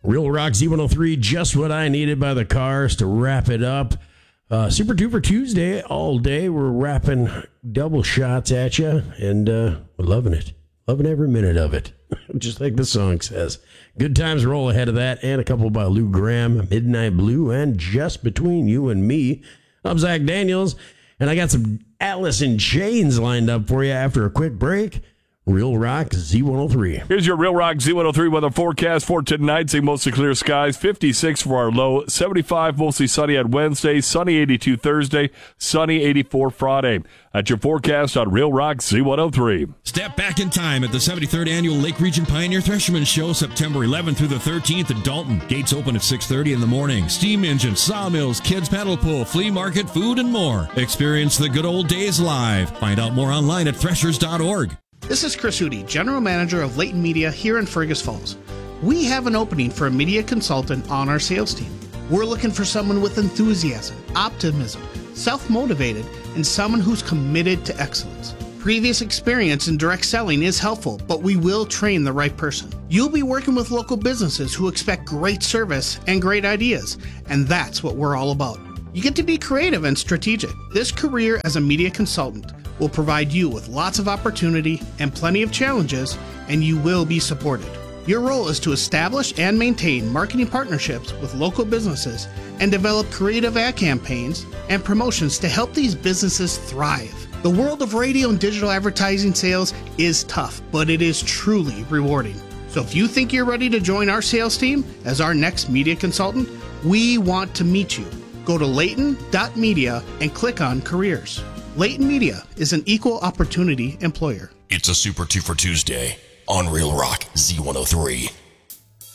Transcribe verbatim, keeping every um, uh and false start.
Real Rock Z one oh three, just what I needed by the Cars to wrap it up. Uh, Super Duper Tuesday all day. We're wrapping double shots at you, and uh, we're loving it. Loving every minute of it, just like the song says. Good times roll ahead of that, and a couple by Lou Graham, Midnight Blue, and Just Between You and Me. I'm Zach Daniels, and I got some Alice in Chains lined up for you after a quick break. Real Rock Z one oh three. Here's your Real Rock Z one oh three weather forecast for tonight. See mostly clear skies, fifty-six for our low, seventy-five mostly sunny on Wednesday, sunny eighty-two Thursday, sunny eighty-four Friday. That's your forecast on Real Rock Z one oh three. Step back in time at the seventy-third Annual Lake Region Pioneer Thresherman Show, September eleventh through the thirteenth in Dalton. Gates open at six thirty in the morning. Steam engines, sawmills, kids paddle pool, flea market, food, and more. Experience the good old days live. Find out more online at threshers dot org. This is Chris Hootie, General Manager of Leighton Media here in Fergus Falls. We have an opening for a media consultant on our sales team. We're looking for someone with enthusiasm, optimism, self-motivated, and someone who's committed to excellence. Previous experience in direct selling is helpful, but we will train the right person. You'll be working with local businesses who expect great service and great ideas, and that's what we're all about. You get to be creative and strategic. This career as a media consultant will provide you with lots of opportunity and plenty of challenges, and you will be supported. Your role is to establish and maintain marketing partnerships with local businesses and develop creative ad campaigns and promotions to help these businesses thrive. The world of radio and digital advertising sales is tough, but it is truly rewarding. So if you think you're ready to join our sales team as our next media consultant, we want to meet you. Go to leighton dot media and click on careers. Leighton Media is an equal opportunity employer. It's a Super Two for Tuesday on Real Rock Z one oh three.